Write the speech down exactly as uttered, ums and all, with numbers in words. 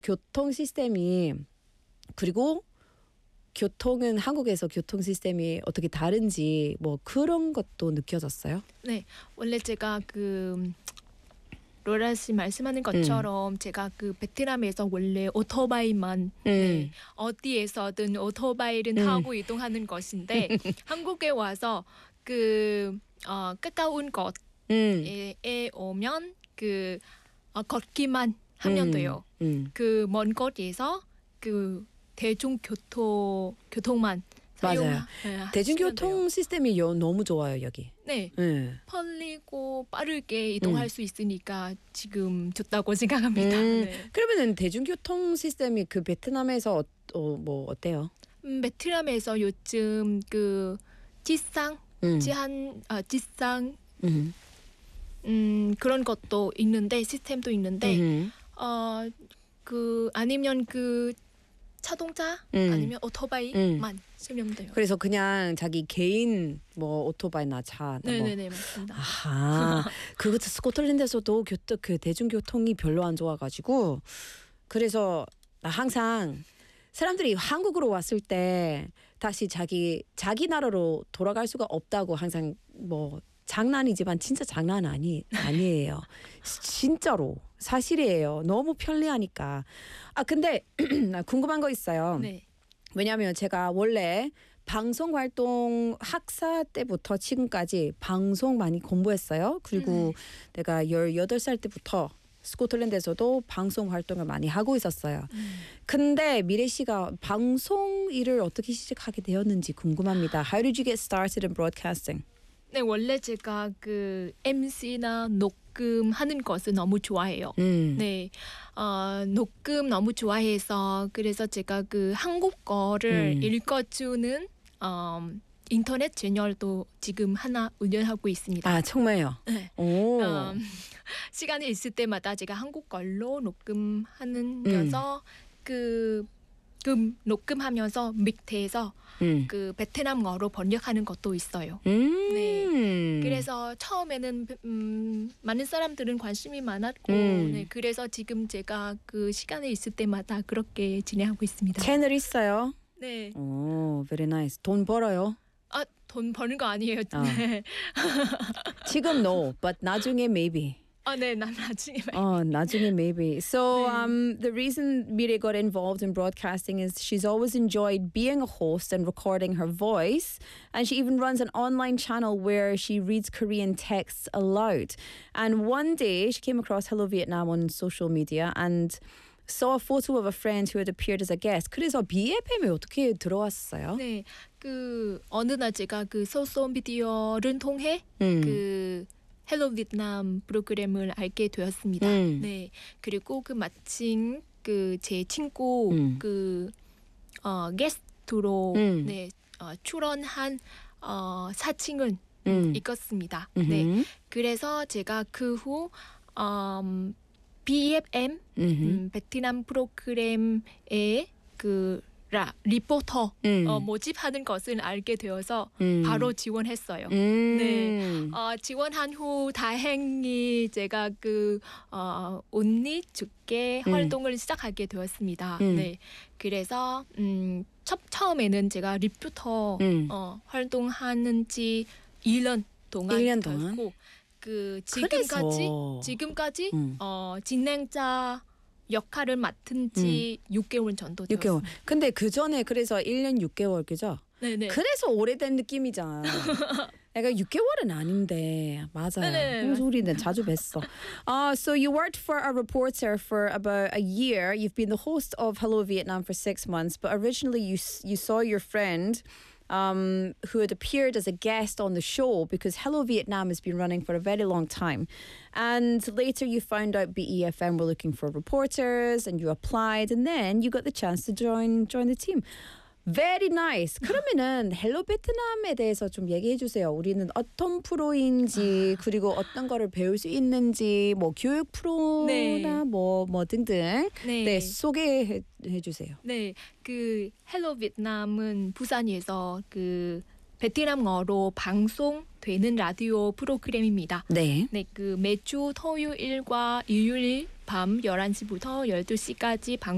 교통 시스템이 그리고 교통은 한국에서 교통 시스템이 어떻게 다른지 뭐 그런 것도 느껴졌어요? 네, 원래 제가 그 로라 씨 말씀하는 것처럼 음. 제가 그 베트남에서 원래 오토바이만 음. 네, 어디에서든 오토바이를 음. 타고 이동하는 것인데 한국에 와서 그 어, 가까운 곳에 음. 오면 그 어, 걷기만 하면 음. 돼요. 음. 그 먼 곳에서 그 대중교통 교통만 맞아요. 네, 대중교통 시스템이 요, 너무 좋아요 여기. 네. 네. 편리고 빠르게 이동할 음. 수 있으니까 지금 좋다고 생각합니다. 음. 네. 그러면은 대중교통 시스템이 그 베트남에서 어, 어, 뭐 어때요? 음, 베트남에서 요즘 그 지상, 음. 지한, 아, 지상, 음. 음 그런 것도 있는데 시스템도 있는데 음. 어, 그 아니면 그 자동차 음. 아니면 오토바이만 음. 쓰면 돼요. 그래서 그냥 자기 개인 뭐 오토바이나 차. 네네네 뭐. 맞습니다. 아하. 그것도 스코틀랜드에서도 교통 그 대중교통이 별로 안 좋아가지고 그래서 나 항상 사람들이 한국으로 왔을 때 다시 자기 자기 나라로 돌아갈 수가 없다고 항상 뭐 장난이지만 진짜 장난 아니 아니에요. 진짜로. 사실이에요. 너무 편리하니까. 아 근데 궁금한 거 있어요. 네. 왜냐하면 제가 원래 방송 활동 학사 때부터 지금까지 방송 많이 공부했어요. 그리고 음. 내가 열여덟 살 때부터 스코틀랜드에서도 방송 활동을 많이 하고 있었어요. 음. 근데 미래 씨가 방송 일을 어떻게 시작하게 되었는지 궁금합니다. How did you get started in broadcasting? 네, 원래 제가 그 엠씨나 녹음하는 것을 너무 좋아해요. 음. 네, 어, 녹음 너무 좋아해서 그래서 제가 그 한국어를 음. 읽어주는 어, 인터넷 채널도 지금 하나 운영하고 있습니다. 아 정말요? 네. 오. 어, 시간이 있을 때마다 제가 한국어로 녹음하는 겨서 음. 그 그 녹음하면서 밑에서 음. 그 베트남어로 번역하는 것도 있어요. 음. 네. 그래서 처음에는 음, 많은 사람들은 관심이 많았고, 음. 네. 그래서 지금 제가 그 시간에 있을 때마다 그렇게 진행하고 있습니다. 채널 있어요? 네. 오, very nice. 돈 벌어요? 아, 돈 버는 거 아니에요. 어. 네. 지금 no, but 나중에 maybe. 아, 네, 난 나중에. Oh, 나중에 maybe. So, um, the reason Mire got involved in broadcasting is she's always enjoyed being a host and recording her voice, and she even runs an online channel where she reads Korean texts aloud. And one day, she came across Hello Vietnam on social media and saw a photo of a friend who had appeared as a guest. 그래서 비에프엠에 어떻게 들어왔어요? 네, 그 어느 날 제가 그 소셜 미디어를 통해 음. 그 헬로 베트남 프로그램을 알게 되었습니다. 음. 네. 그리고 그 마침 그 제 친구 음. 그 어, 게스트로 음. 네, 어, 출연한 어, 사칭을 음. 읽었습니다. 음흠. 네. 그래서 제가 그 후 음, 비에프엠 음, 베트남 프로그램에 그 라, 리포터 음. 어, 모집하는 것을 알게 되어서 음. 바로 지원했어요. 음. 네, 어, 지원한 후 다행히 제가 그 어, 운이 좋게 음. 활동을 시작하게 되었습니다. 음. 네, 그래서 음, 첫, 처음에는 제가 리포터 음. 어, 활동하는지 일 년 동안 일 년 동안 그 지금까지 그래서. 지금까지 음. 어, 진행자 역할을 맡은 지 음. 육 개월 정도 되었습니다. 육 개월. 근데 그 전에 그래서 일 년 육 개월 그죠? 네네. 그래서 오래된 느낌이잖아. 내가 육 개월은 아닌데 맞아요. 무슨 소리는 자주 뵀어. Uh, so you worked for a reporter for about a year. You've been the host of Hello Vietnam for six months, but originally you you saw your friend Um, who had appeared as a guest on the show because Hello Vietnam has been running for a very long time. And later you found out B E F M were looking for reporters and you applied and then you got the chance to join join the team. Very nice. 그러면은 헬로 베트남에 대해서 좀 얘기해 주세요. 우리는 어떤 프로인지 그리고 어떤 거를 배울 수 있는지 뭐 교육 프로나 뭐뭐 네. 뭐 등등 네, 네 소개해 주세요. 네, 그 헬로 베트남은 부산에서 그 베트남어로 방송되는 라디오 프로그램입니다. 네. 네, 그 매주 토요일과 일요일 밤 열한 시부터 열두 시까지 방